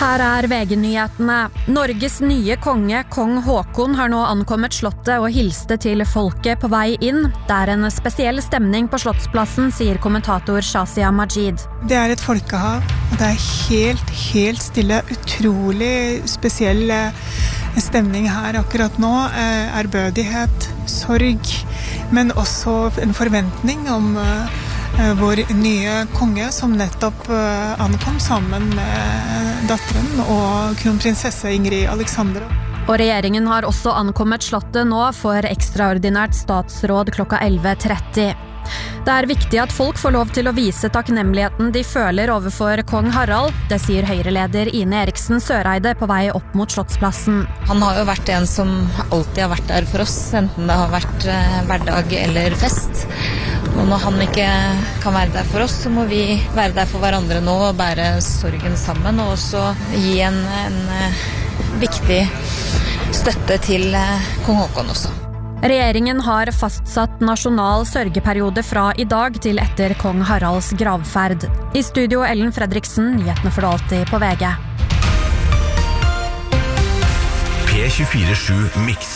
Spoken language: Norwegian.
Her VG-nyhetene. Norges nye konge, kong Håkon, har nå ankommet slottet og hilste til folket på vei inn. Det en spesiell stemning på Slottsplassen, sier kommentator Shazia Majid. Det et folkehav, og det helt stille. Utrolig spesiell stemning her akkurat nå. Ærbødighet, sorg, men også en forventning om vår nye konge som nettopp ankom sammen med datteren og kronprinsesse Ingrid Alexandra. Og regjeringen har også ankommet slottet nå for ekstraordinært statsråd klokka 11:30. Det viktig at folk får lov til å vise takknemligheten de føler overfor kong Harald. Det sier Høyre-leder Ine Eriksen Søreide på vei opp mot Slottsplassen. Han har jo vært en som alltid har vært der for oss, enten det har vært hverdag eller fest. Og når han ikke kan være der for oss, så må vi være der for hverandre nå og bære sorgen sammen, og også gi en viktig støtte til kong Håkon også. Regjeringen har fastsatt nasjonal sørgeperiode fra i dag til etter kong Haralds gravferd. I studio Ellen Fredriksen, nyhetene for alltid på VG. P24/7 Mix.